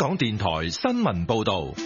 港電台新聞報道。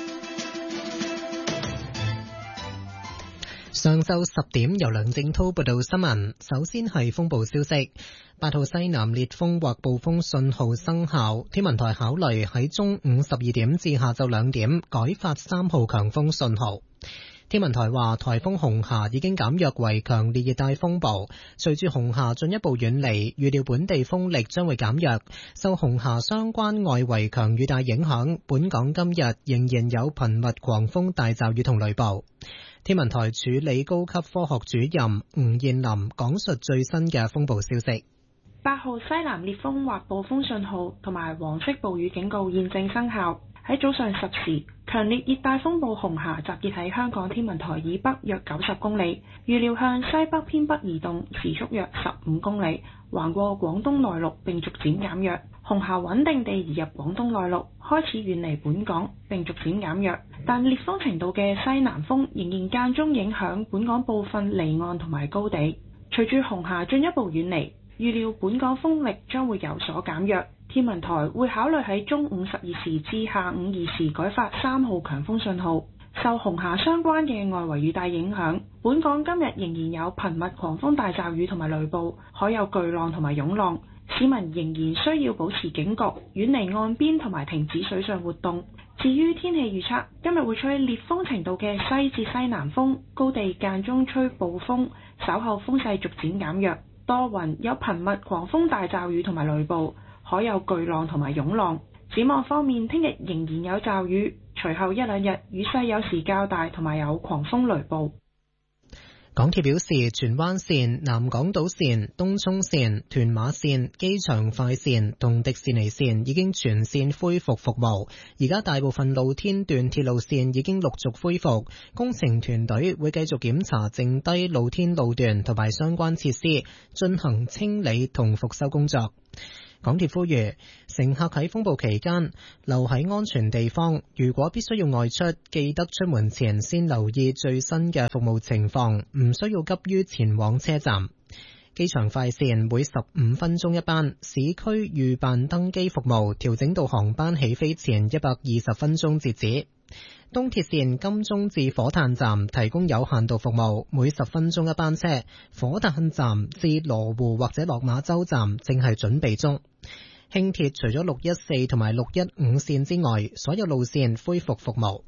上晝10點，由梁正濤報道新聞。首先係風暴消息，8號西南烈風或暴風信號生效。天文台考慮喺中午12點至下晝2點改發3號強風信號。天文台話，颱風紅霞已經減弱為強烈熱帶風暴，隨住紅霞進一步遠離，預料本地風力將會減弱。受紅霞相關外圍強雨帶影響，本港今日仍然有頻密狂風大驟雨同雷暴。天文台處理高級科學主任吳燕林講述最新嘅風暴消息。 8號西南烈風或暴風信號同埋黃色暴雨警告現正生效。喺早上10時，強烈熱帶風暴紅霞集結喺香港天文台以北約90公里，預料向西北偏北移動，時速約15公里，橫過廣東內陸並逐漸減弱。紅霞穩定地移入廣東內陸，開始遠離本港並逐漸減弱，但烈風程度嘅西南風仍然間中影響本港部分離岸同埋高地。隨住紅霞進一步遠離，預料本港風力將會有所減弱。天文台會考慮喺中午12時至下午2時改發3號強風信號。受紅霞相關嘅外圍雨帶影響，本港今日仍然有頻密狂風大驟雨同埋雷暴，海有巨浪同埋湧浪。市民仍然需要保持警覺，遠離岸邊同埋停止水上活動。至於天氣預測，今日會吹烈風程度嘅西至西南風，高地間中吹暴風，稍後風勢逐漸減弱，多雲，有頻密狂風大驟雨同埋雷暴，海有巨浪同埋湧浪。展望方面，聽日仍然有驟雨，隨後1、2日雨勢有時較大，同埋有狂風雷暴。 港鐵表示，荃灣線、南港島線、東涌線、屯馬線、機場快線同迪士尼線已經全線恢復服務，而家大部分露天段鐵路線已經陸續恢復，工程團隊會繼續檢查剩低露天路段同埋相關設施，進行清理同復修工作。港鐵呼籲乘客喺風暴期間留喺安全地方，如果必須要外出，記得出門前先留意最新嘅服務情況，唔需要急於前往車站。機場快線每15分鐘一班，市區預辦登機服務調整到航班起飛前120分鐘截止。東鐵線金鐘至火炭站提供有限度服務，每10分鐘一班車。火炭站至羅湖或者落馬洲站正係準備中。輕鐵除咗614同埋615線之外，所有路線恢復服務。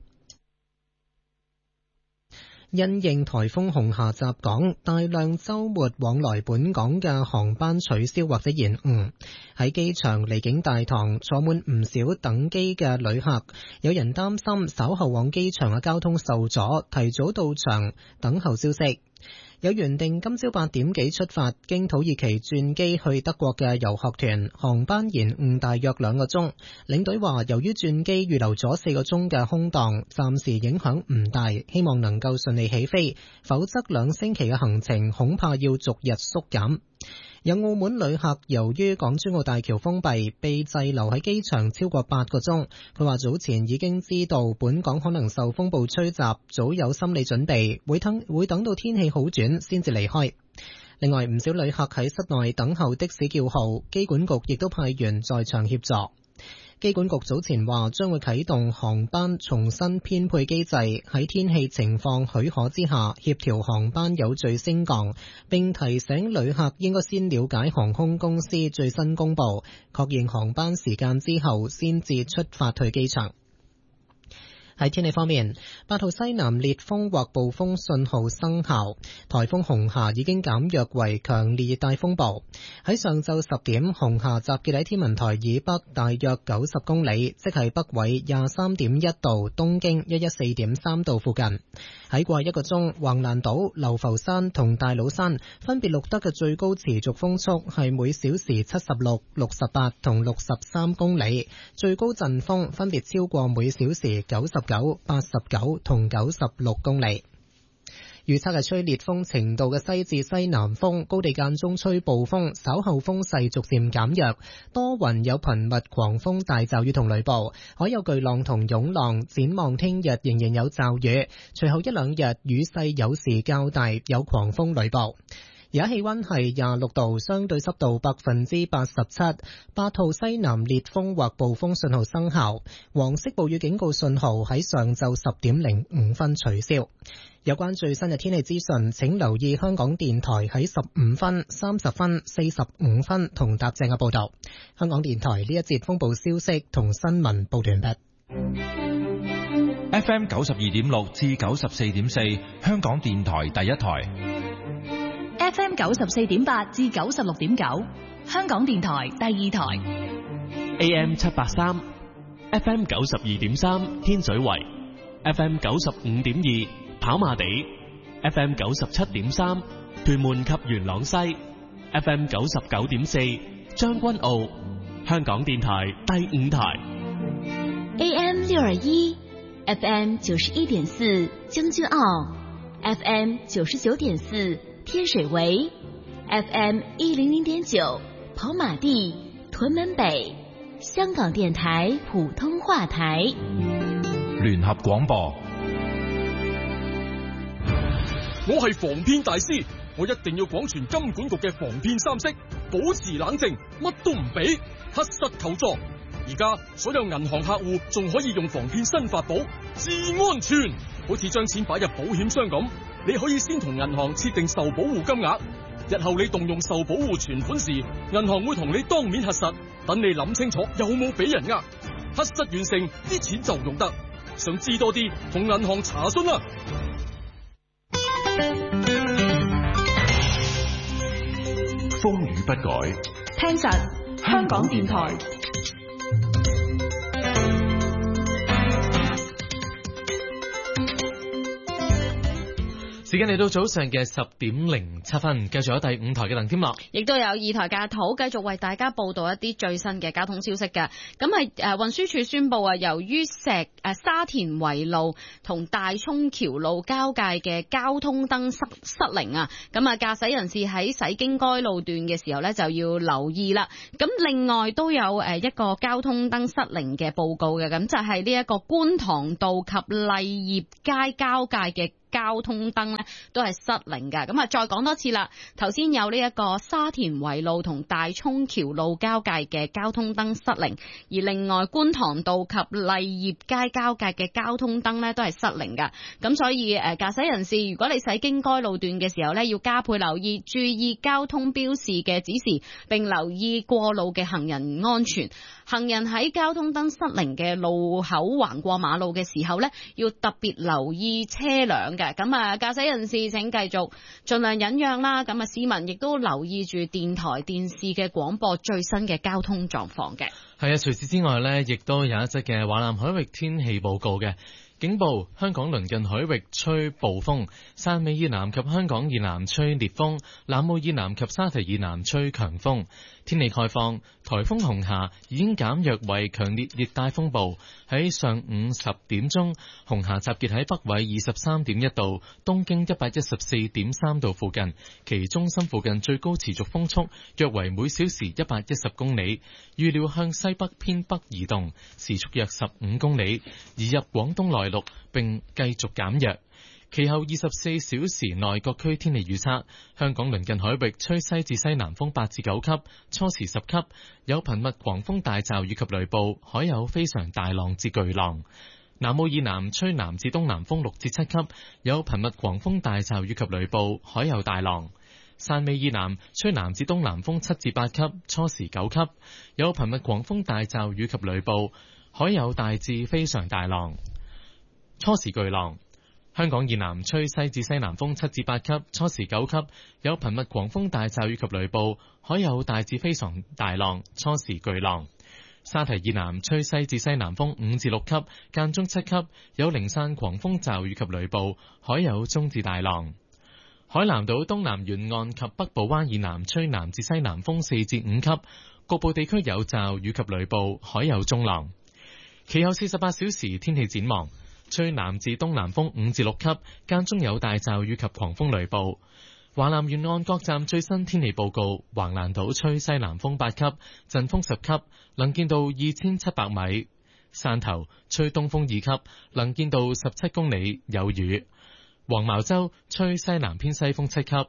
因應颱風紅霞襲港，大量週末往來本港嘅航班取消或者延誤。喺機場離境大堂坐滿唔少等機嘅旅客，有人擔心稍後往機場嘅交通受阻，提早到場等候消息。有原定今朝8點幾出發，經土耳其轉機去德國嘅遊學團，航班延誤大約2個鐘。領隊話，由於轉機預留咗4個鐘嘅空檔，暫時影響唔大，希望能夠順利起飛，否則2星期嘅行程恐怕要逐日縮減。有澳門旅客由於港珠澳大橋封閉，被滯留喺機場超過8個鐘。佢話早前已經知道本港可能受風暴吹襲，早有心理準備，會等到天氣好轉先至離開。另外，唔少旅客喺室內等候的士叫號，機管局亦都派員在場協助。機管局早前話將會啟動航班重新編配機制，喺天氣情況許可之下協調航班有序升降，並提醒旅客應該先了解航空公司最新公佈，確認航班時間之後先至出發去機場。喺天氣方面，8號西南烈風或暴風信號生效，颱風紅霞已經減弱為強烈熱帶風暴。喺上晝10點，紅霞集結喺天文台以北大約90公里，即係北緯23.1度、東經114.3度附近。喺過去1個鐘，橫瀾島、流浮山同大老山分別錄得嘅最高持續風速係每小時76、68同63公里，最高陣風分別超過每小時99、89同96公里。預測係吹烈風程度嘅西至西南風，高地間中吹暴風，稍後風勢逐漸減弱，多雲有頻密狂風大驟雨同雷暴，海有巨浪同湧浪。展望聽日仍然有驟雨，隨後1、2日雨勢有時較大，有狂風雷暴。 而家氣溫係26度，相對濕度87%。8號西南烈風或暴風信號生效，黃色暴雨警告信號喺上晝10點05分取消。有關最新嘅天氣資訊，請留意香港電台喺15分、30分、45分同踏正嘅報道。香港電台呢一節風暴消息同新聞報完畢。 FM 92.6至94.4，香港電台第一台。 FM 94.8至96.9，香港電台第二台。 AM 783 FM 92.3天水圍 FM 95.2跑馬地 FM 97.3屯門及元朗西 FM 99.4將軍澳，香港電台第五台。 AM 621 FM 91.4將軍澳 FM 99.4天水圍 FM 100.9跑馬地屯門北，香港電台普通話台。 聯合廣播。 我係防騙大師，我一定要廣傳金管局嘅防騙三式，保持冷靜，乜都唔俾，核實求助。而家所有銀行客戶仲可以用防騙新法寶至安全，好似將錢擺入保險箱咁，你可以先同銀行設定受保護金額，日後你動用受保護存款時，銀行會同你當面核實，等你諗清楚有冇俾人呃，核實完成啲錢就用得。想知多啲，同銀行查詢啦。 風雨不改， 聽實香港電台。 時間嚟到早上嘅10點07分，繼續有第五台嘅鄧天樂， 亦都有二台嘅土，繼續為大家報道一啲最新嘅交通消息嘅。咁係運輸署宣布啊，由於沙田圍路同大涌橋路交界嘅交通燈失靈啊，咁啊駕駛人士喺駛經該路段嘅時候呢，就要留意啦。咁另外都有一個交通燈失靈嘅報告嘅，咁就係呢一個觀塘道及勵業街交界嘅交通燈咧都係失靈㗎，咁啊再講多次啦。頭先有呢一個沙田圍路同大涌橋路交界嘅交通燈失靈，而另外觀塘道及勵業街交界嘅交通燈咧都係失靈㗎。咁所以駕駛人士，如果你駛經該路段嘅時候咧，要加倍留意，注意交通標示嘅指示，並留意過路嘅行人安全。行人喺交通燈失靈嘅路口橫過馬路嘅時候咧，要特別留意車輛嘅。咁啊，駕駛人士請繼續盡量忍讓啦。咁啊，市民亦都留意住電台、電視嘅廣播最新嘅交通狀況嘅。 係啊，除此之外呢，亦都有一則嘅華南海域天氣報告嘅。警報：香港鄰近海域吹暴風，汕尾以南及香港以南吹烈風，南澳以南及沙堤以南吹強風。天氣概況：颱風紅霞已經減弱為強烈熱帶風暴。喺上午10點鐘，紅霞集結喺北緯23.1度、東經114.3度附近，其中心附近最高持續風速約為每小時110公里，預料向西北偏北移動，時速約15公里，移入廣東內陸並繼續減弱。其後24小時內各區天氣預測：香港鄰近海域吹西至西南風8至9級，初時10級，有頻密狂風大驟雨及雷暴，海有非常大浪至巨浪。南澳以南吹南至東南風6至7級，有頻密狂風大驟雨及雷暴，海有大浪。汕尾以南吹南至東南風7至8級，初時9級，有頻密狂風大驟雨及雷暴，海有大至非常大浪，初時巨浪。香港以南吹西至西南風7至8級，初時9級，有頻密狂風大驟雨及雷暴，海有大至非常大浪，初時巨浪。沙堤以南吹西至西南風5至6級，間中7級，有零散狂風驟雨及雷暴，海有中至大浪。海南島東南沿岸及北部灣以南吹南至西南風4至5級，局部地區有驟雨及雷暴，海有中浪。其後48小時天氣展望。吹南至東南風5至6級，間中有大驟雨及狂風雷暴。華南沿岸各站最新天氣報告：橫瀾島吹西南風8級，陣風10級，能見度2700米；汕頭吹東風2級，能見度17公里，有雨；黃茅洲吹西南偏西風7級；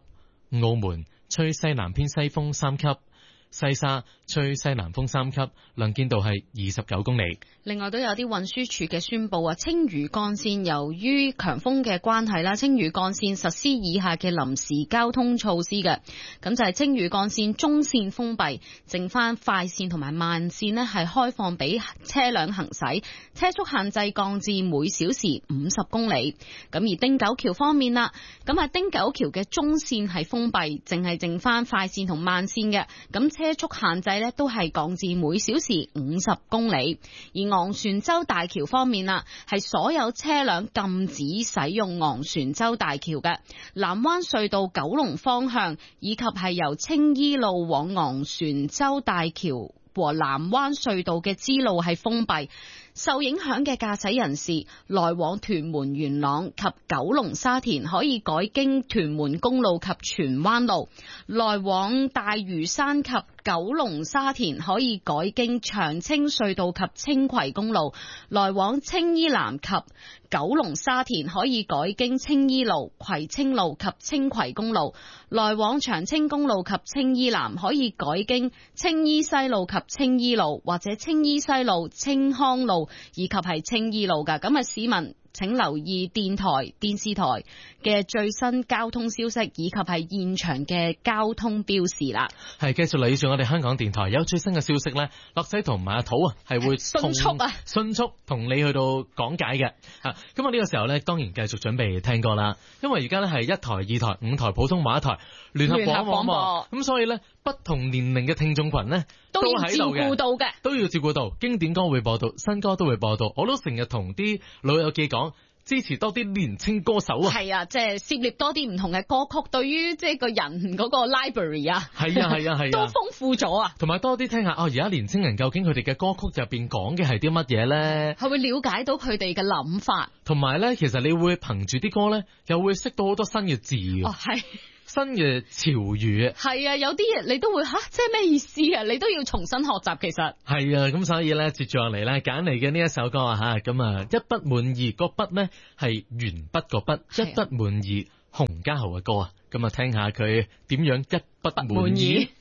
澳門吹西南偏西風3級。西沙吹西南風3級，能見度係29公里。 另外都有啲運輸署嘅宣佈啊，青嶼幹線由於強風嘅關係啦，青嶼幹線實施以下嘅臨時交通措施嘅，咁就係青嶼幹線中線封閉，剩翻快線同埋慢線呢係開放俾車輛行駛，車速限制降至每小時50公里。咁而汀九橋方面啦，咁啊汀九橋嘅中線係封閉，淨係剩翻快線同慢線嘅，咁車速限制呢都係降至每小時50公里。而昂船洲大橋方面啦，係所有車輛禁止使用昂船洲大橋嘅，南灣隧道九龍方向以及係由青衣路往昂船洲大橋和南灣隧道嘅支路係封閉。受影響嘅駕駛人士來往屯門元朗及九龍沙田可以改經屯門公路及荃灣路，來往大嶼山及九龍沙田可以改經長青隧道及青葵公路，來往青衣南及九龍沙田可以改經青衣路、葵青路及青葵公路，來往長青公路及青衣南可以改經青衣西路及青衣路，或者青衣西路、青康路以及係青衣路㗎。咁啊，市民請留意電台、電視台嘅最新交通消息，以及係現場嘅交通標示啦。 係繼續嚟住我哋香港電台有最新嘅消息呢，樂仔同埋阿土啊係會迅速同你去到講解嘅。咁啊呢個時候呢，當然繼續準備聽歌啦，因為而家呢係1台、2台、5台普通話1台聯合廣播，咁所以呢，不同年齡嘅聽眾群呢都喺度嘅，都要照顧到，經典歌會播到，新歌都會播到。我都成日同啲老友記講，支持多啲年青歌手啊！係啊，即係涉獵多啲唔同嘅歌曲，對於即係個人嗰個 library 啊，係啊，都豐富咗啊！同埋多啲聽下而家年青人究竟佢哋嘅歌曲入邊講嘅係啲乜嘢咧？係會了解到佢哋嘅諗法，同埋咧，其實你會憑住啲歌咧，又會識到好多新嘅字係。新嘅潮語係啊，有啲嘢你都會即係咩意思啊？你都要重新學習，其實係啊，咁所以咧，接住落嚟咧，揀嚟嘅呢一首歌咁啊，一不滿意個筆呢係鉛筆個筆，一不滿意洪家豪嘅歌啊，咁啊聽下佢點樣一不滿意。